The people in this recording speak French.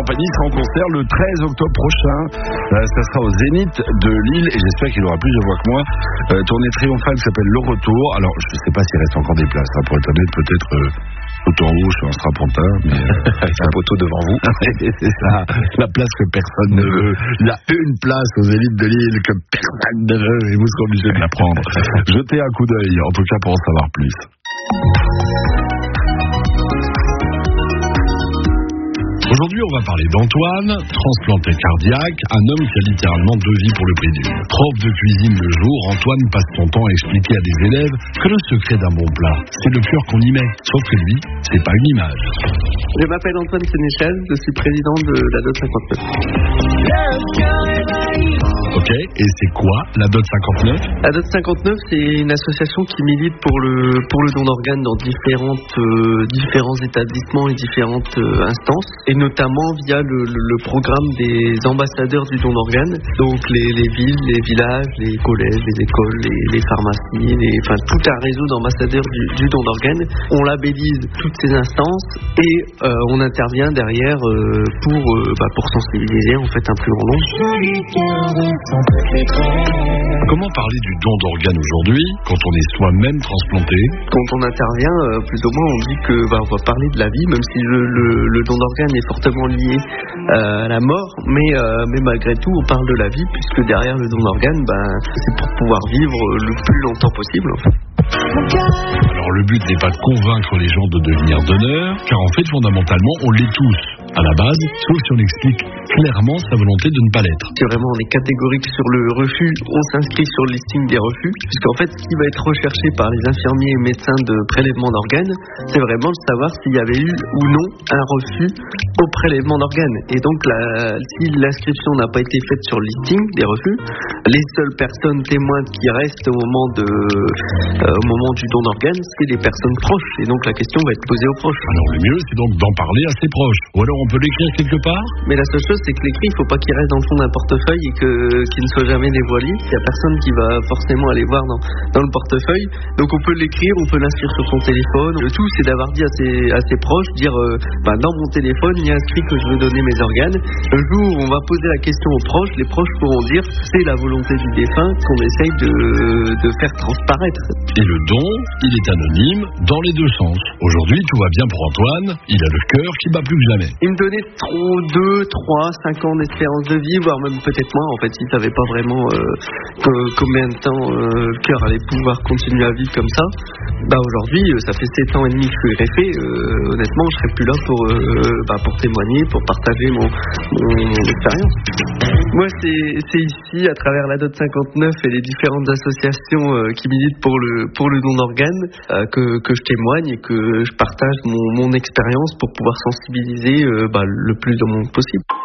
compagnie sera en concert le 13 octobre prochain. Ça sera au Zénith de Lille et j'espère qu'il aura plus de voix que moi. Tournée triomphale qui s'appelle Le Retour. Alors, je ne sais pas s'il reste encore des places. Pour être honnête, peut-être tout en haut sur un strapontin, mais avec un poteau devant vous. C'est ça, la place que personne ne veut. Il y a une place aux Zénith de Lille que personne ne veut et vous serez obligés de la prendre. Jetez un coup d'œil, en tout cas pour en savoir plus. Aujourd'hui, on va parler d'Antoine, transplanté cardiaque, un homme qui a littéralement 2 vies pour le prix d'une. Prof de cuisine le jour, Antoine passe son temps à expliquer à des élèves que le secret d'un bon plat, c'est le cœur qu'on y met. Sauf que lui, c'est pas une image. Je m'appelle Antoine Sénéchal, je suis président de la DOT 59. Ok, et c'est quoi la DOT 59? La DOT 59, c'est une association qui milite pour le don d'organes dans différents établissements et différentes instances, et notamment via le programme des ambassadeurs du don d'organes, donc les villes, les villages, les collèges, les écoles, les pharmacies, tout un réseau d'ambassadeurs du don d'organes. On labellise toutes ces instances et on intervient derrière pour sensibiliser en fait un plus grand nombre. Comment parler du don d'organes aujourd'hui quand on est soi-même transplanté? Quand on intervient, plus ou moins on dit que on va parler de la vie, même si le don d'organes est fortement lié à la mort, mais malgré tout on parle de la vie, puisque derrière le don d'organes, c'est pour pouvoir vivre le plus longtemps possible en fait. Alors le but n'est pas de convaincre les gens de devenir donneurs, car en fait fondamentalement on l'est tous à la base, sauf si on explique clairement sa volonté de ne pas l'être. Si vraiment on est catégorique sur le refus, on s'inscrit sur le listing des refus, puisqu'en fait ce qui va être recherché par les infirmiers et médecins de prélèvement d'organes, c'est vraiment de savoir s'il y avait eu ou non un refus au prélèvement d'organes. Et donc si l'inscription n'a pas été faite sur le listing des refus, les seules personnes témoins qui restent au moment du don d'organes, c'est les personnes proches, et donc la question va être posée aux proches. Alors le mieux, c'est donc d'en parler à ses proches, ou alors on peut l'écrire quelque part. Mais la seule chose, c'est que l'écrit, il ne faut pas qu'il reste dans le fond d'un portefeuille et qu'il ne soit jamais dévoilé. Il n'y a personne qui va forcément aller voir dans le portefeuille, donc on peut l'écrire, on peut l'inscrire sur son téléphone. Le tout, c'est d'avoir dit à ses proches, dire dans mon téléphone, il y a inscrit que je veux donner mes organes. Le jour où on va poser la question aux proches, les proches pourront dire c'est la volonté du défunt qu'on essaye de faire transparaître. Et le don, il est anonyme dans les deux sens. Aujourd'hui, tout va bien pour Antoine, il a le cœur qui bat plus que jamais. Il me donnait 2, 3, 5 ans d'espérance de vie, voire même peut-être moins. En fait, il ne savait pas vraiment combien de temps le cœur allait pouvoir continuer à vivre comme ça. Aujourd'hui, ça fait 7 ans et demi que je suis greffé. Honnêtement, je ne serais plus là pour témoigner, pour partager mon expérience. Moi, c'est ici, à travers la DOT 59 et les différentes associations qui militent pour le don d'organes, que je témoigne et que je partage mon expérience pour pouvoir sensibiliser le plus de monde possible.